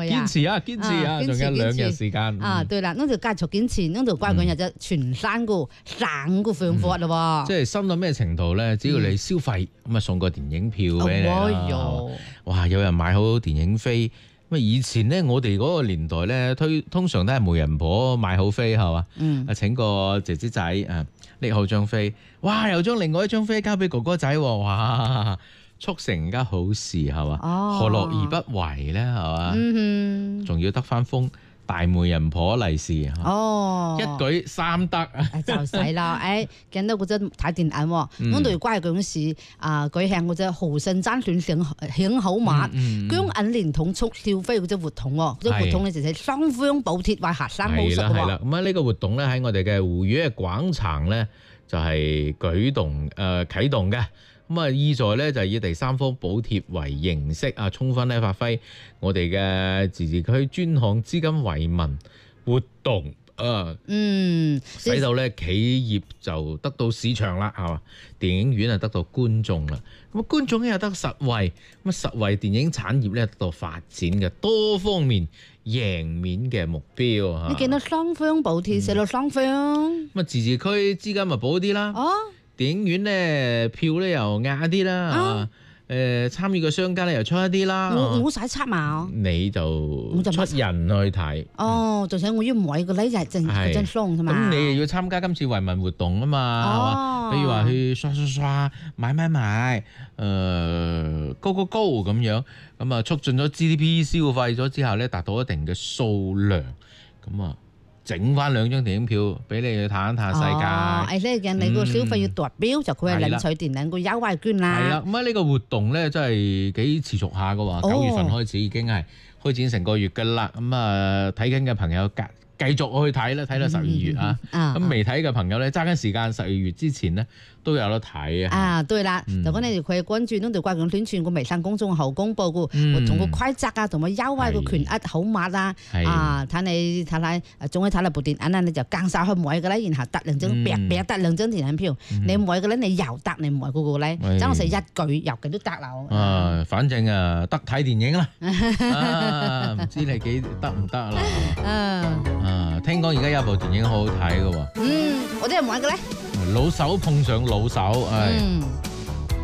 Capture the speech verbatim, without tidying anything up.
堅持啊，堅持啊，仲有兩日時間。 啊，對啦，咁就繼續堅持，咁就關鍵日就全山個省個放貨咯喎。 即係深到咩程度咧？只要你消費，咁啊送個電影票俾你啦。哇！有人買好電影飛。咁以前咧，我哋嗰個年代咧，推通常都係媒人婆買好飛係嘛，嗯，啊請個姐姐仔啊拎好張飛，哇又將另外一張飛交俾哥哥仔，哇促成家好事係嘛，哦、何樂而不為咧係嘛，嗯仲要得翻封大媒人婆利是，哦，一舉三得啊！ 就使啦，誒，見到嗰隻睇電影喎，咁對關嗰陣時啊，舉行嗰隻豪信爭斷響響口馬，姜銀連同促消費嗰隻活動喎，嗰隻活動咧就係雙方補貼為學生冇失喎。 係啦，咁啊呢個活動咧喺我哋嘅湖魚嘅廣場咧就係舉動誒啟動嘅。咁啊，意在咧就係以第三方補貼為形式啊，充分咧發揮我哋嘅自治區專項資金惠民活動啊，嗯，使到咧企業就得到市場啦，係嘛？電影院啊得到觀眾啦，咁啊觀眾又得實惠，咁啊實惠電影產業咧得到發展嘅多方面贏面嘅目標啊！ 你見到雙方補貼寫到雙方，咁啊自治區資金咪補啲啦。哦。電影院咧票咧又壓啲啦，啊，誒參與嘅商家咧又出一啲啦。 我我使出嘛， 你就出人去睇。 哦，就想我要買個咧就係正嗰張雙係嘛。 咁你又要參加今次惠民活動啊嘛，係嘛？比如話去刷刷刷買買買，誒高高高咁樣，咁啊促進咗 G D P 消費咗之後咧達到一定嘅數量，咁啊。整翻兩張電影票俾你去睇一睇世界。哦，誒呢嘅你個消費要達標，就佢係領取電影個優惠券啦。係啦，咁啊呢個活動咧真係幾持續下噶喎。九月份開始已經係開展成個月噶啦。咁啊睇緊嘅朋友繼繼續去睇啦，睇到十二月啊。咁未睇嘅朋友咧，揸緊時間十二月之前咧都有得睇啊。啊，對啦，就講你哋可以關注呢度關注宣傳個微信公眾號公佈個同個規則啊，同埋優惠個權益號碼啊。啊，睇你睇睇，總之睇嚟部電影啦，你就更晒去買嘅咧，然後得兩張，白白得兩張電影票。你買嘅咧，你又得，你唔買嗰個咧，真係一句又嘅都得啦。 啊，反正啊，得睇電影啦。啊，唔知你幾得唔得啦？啊。啊，聽講而家有部電影好好睇嘅喎。 嗯，我啲人玩嘅咧。 老手碰上老手，唉。嗯